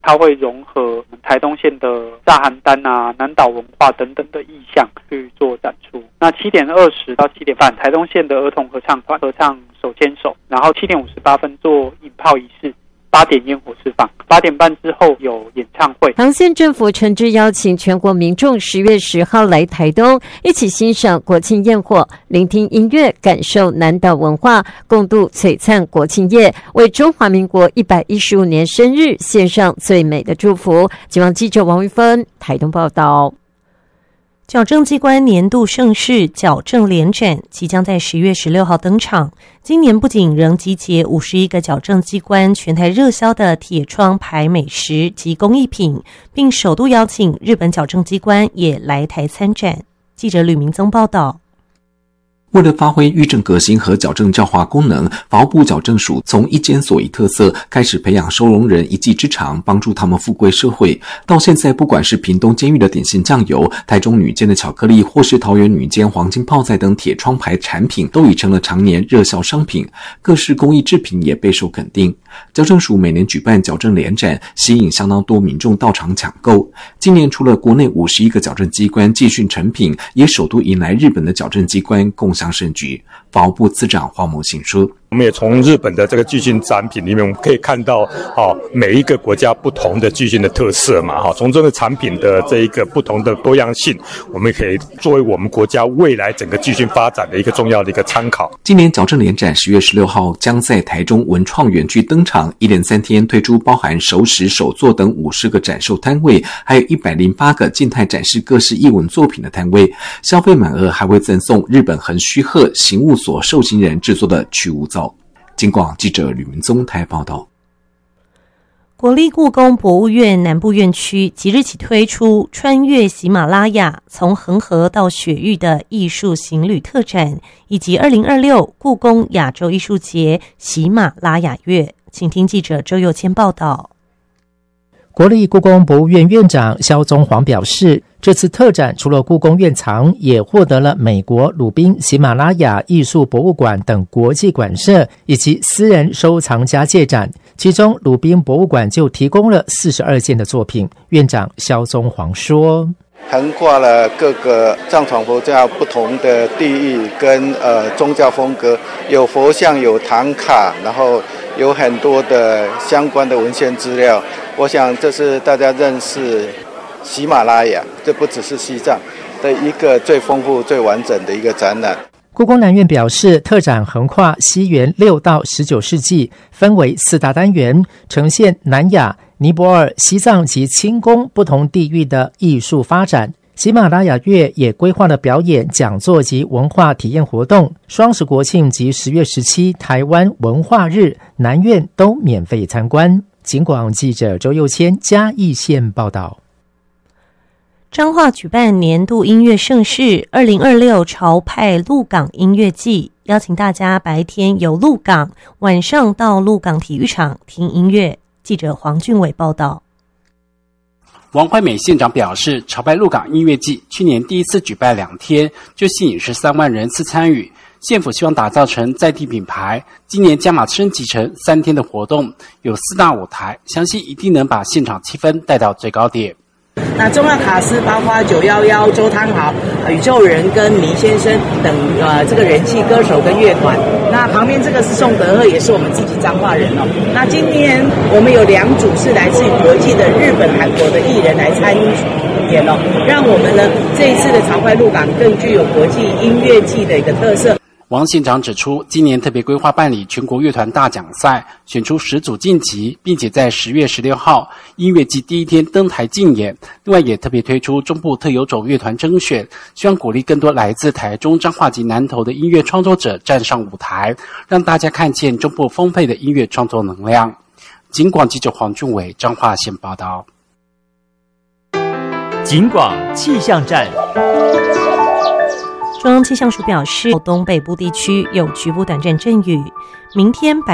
它会融合台东县的炸邯郸啊、南岛文化等等的意象去做展出。那7点20到7点半，台东县的儿童合唱团合唱手牵手，然后7点58分做引炮仪式，8点烟火释放，8点半之后有演唱会。 唐县政府诚挚邀请全国民众10月10号来台东，一起欣赏国庆焰火，聆听音乐，感受南岛文化，共度璀璨国庆夜，为中华民国115年生日献上最美的祝福。警方记者王玉芬台东报道。矫正机关年度盛事矫正联展即将在10月16号登场。今年不仅仍集结51个矫正机关全台热销的铁窗牌美食及工艺品，并首度邀请日本矫正机关也来台参展。记者吕明宗报道。 为了发挥育正革新和矫正教化功能，法务部矫正署从一检所以特色开始培养收容人一技之长，帮助他们复归社会。到现在，不管是屏东监狱的点心酱油、台中女监的巧克力，或是桃园女监黄金泡菜等铁窗牌产品，都已成了常年热销商品。各式工艺制品也备受肯定。矫正署每年举办矫正联展，吸引相当多民众到场抢购。今年除了国内51个矫正机关寄训成品，也首度迎来日本的矫正机关共襄盛举。法务部次长黄某信说， 我们也从日本的这个具训展品里面，我们可以看到每一个国家不同的具训的特色嘛，从这个产品的这一个不同的多样性，我们可以作为我们国家未来整个具训发展的一个重要的一个参考。 今年矫正联展10月16号将在台中文创园区登场，一连3天推出包含熟食、手作等50个展售摊位，还有108个静态展示各式艺文作品的摊位，消费满额还会赠送日本横须贺刑务所受刑人制作的去污皂。警广记者吕明宗台报道。 国立故宫博物院南部院区即日起推出穿越喜马拉雅从恒河到雪域的艺术行旅特展，以及2026故宫亚洲艺术节喜马拉雅月。请听记者周佑谦报道。 国立故宫博物院院长萧宗煌表示，这次特展除了故宫院藏，也获得了美国鲁宾喜马拉雅艺术博物馆等国际馆舍以及私人收藏家借展，其中鲁宾博物馆就提供了42件的作品。院长萧宗煌说， 横跨了各个藏传佛教不同的地域跟宗教风格，有佛像，有唐卡，然后有很多的相关的文献资料。我想这是大家认识喜马拉雅，这不只是西藏的一个最丰富、最完整的一个展览。 故宫南院表示，特展横跨西元6到19世纪，分为4大单元，呈现南亚、尼泊尔、西藏及清宫不同地域的艺术发展。喜马拉雅月也规划了表演、讲座及文化体验活动。双十国庆及10月17台湾文化日，南院都免费参观。警广记者周佑谦嘉义县报道。 彰化举办年度音乐盛事2026潮派鹿港音乐季，邀请大家白天游鹿港，晚上到鹿港体育场听音乐。记者黄俊伟报道。 王怀美县长表示，潮派鹿港音乐季去年第一次举办2天，就吸引13万人次参与。县府希望打造成在地品牌，今年加码升级成3天的活动，有4大舞台，相信一定能把现场气氛带到最高点。 那重要卡司包括911、周汤豪、宇宙人跟迷先生等这个人气歌手跟乐团。那旁边这个是宋德赫，也是我们自己彰化人哦。那今年我们有2组是来自于国际的日本、韩国的艺人来参与演哦，让我们呢这一次的潮派鹿港更具有国际音乐季的一个特色。 王县长指出，今年特别规划办理全国乐团大奖赛，选出10组晋级，并且在10月16号音乐季第一天登台竞演。另外也特别推出中部特有种乐团甄选，希望鼓励更多来自台中、彰化及南投的音乐创作者站上舞台，让大家看见中部丰沛的音乐创作能量。警广记者黄俊伟彰化县报道。 警广气象站。 中央气象署表示，东北部地区有局部短暂阵雨，明天白